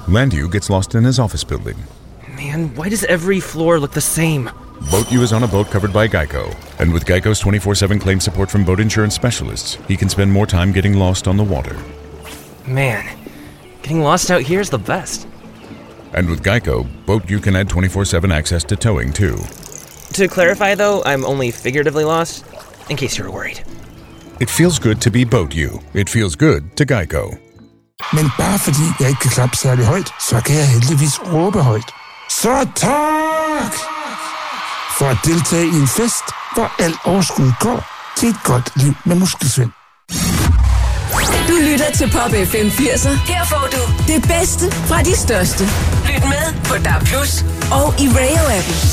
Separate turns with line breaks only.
Landu gets lost in his office building.
Man, why does every floor look the same?
Boat U is on a boat covered by Geico. And with Geico's 24/7 claim support from boat insurance specialists, he can spend more time getting lost on the water.
Man, getting lost out here is the best.
And with Geico, Boat U can add 24/7 access to towing, too.
To clarify, though, I'm only figuratively lost, in case you were worried.
It feels good to be Boat U. It feels good to Geico.
Men bare fordi jeg ikke kan klappe særlig højt, så kan jeg heldigvis råbe højt. Så tak! For at deltage i en fest, hvor alt overskud går til et godt liv med Muskelsvind.
Du lytter til Pop FM 80'er. Her får du det bedste fra de største. Lyt med på DAB+ og i Radio-appen.